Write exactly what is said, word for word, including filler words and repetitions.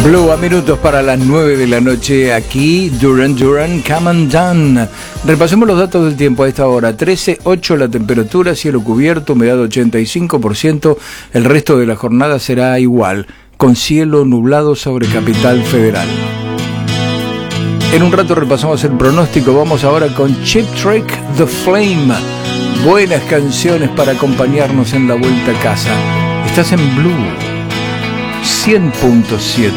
Blue a minutos para las nueve de la noche, aquí Duran Duran, Come and Done. Repasemos los datos del tiempo a esta hora. trece ocho la temperatura, cielo cubierto, humedad ochenta y cinco por ciento. El resto de la jornada será igual, con cielo nublado sobre Capital Federal. En un rato repasamos el pronóstico. Vamos ahora con Cheap Trick, The Flame. Buenas canciones para acompañarnos en la vuelta a casa. Estás en Blue cien punto siete.